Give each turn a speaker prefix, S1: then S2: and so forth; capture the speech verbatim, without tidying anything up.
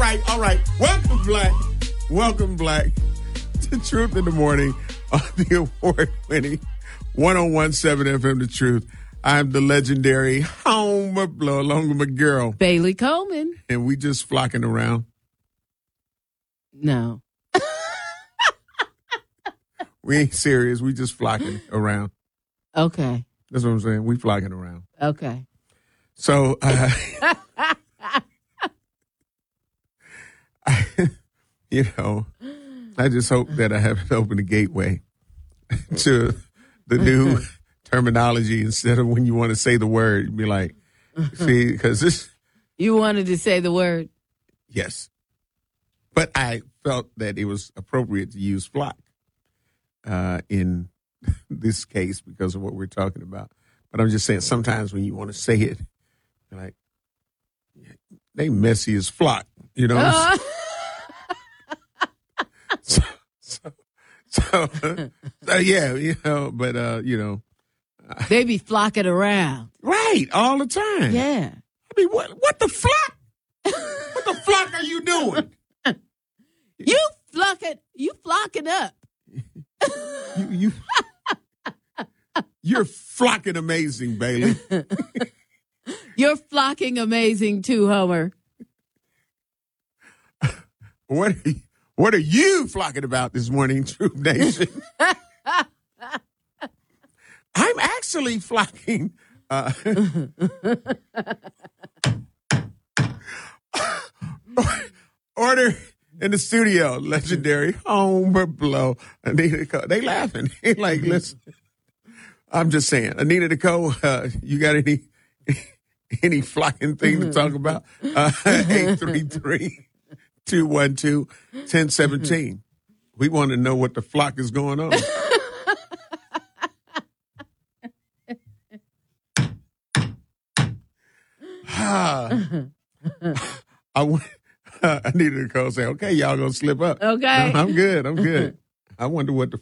S1: right, all right. Welcome, Black. Welcome, Black, to Truth in the Morning on the award-winning one oh one point seven F M The Truth. I'm the legendary Homer Blow, along with my girl,
S2: Bailey Coleman.
S1: And we just flocking around.
S2: No.
S1: We ain't serious. We just flocking around.
S2: Okay.
S1: That's what I'm saying. We flocking around.
S2: Okay.
S1: So, uh, I, you know, I just hope that I haven't opened a gateway to the new terminology instead of when you want to say the word, you'd be like, see, because this.
S2: You wanted to say the word?
S1: Yes. But I felt that it was appropriate to use flock uh, in this case because of what we're talking about. But I'm just saying sometimes when you want to say it, you're like, they messy as flock, you know? Uh. so, so, so, so, yeah, you know, but, uh, you know.
S2: They be flocking around.
S1: Right, all the time.
S2: Yeah.
S1: I mean, what, what the flock? What the flock are you doing?
S2: You flocking, you flocking up.
S1: you, you, you're flocking amazing, Bailey.
S2: You're flocking amazing too, Homer.
S1: What are you, what are you flocking about this morning, Truth Nation? I'm actually flocking. Uh, order in the studio, legendary Homer Blow. Anita Cole. They laughing. They like, listen. I'm just saying, Anita Cole, uh, you got any any flocking thing to talk about? Uh, eight three three, two one two, one zero one seven. We want to know what the flock is going on. I want uh, Anita Cole say, okay, y'all gonna slip up.
S2: Okay.
S1: No, I'm good. I'm good. I wonder what the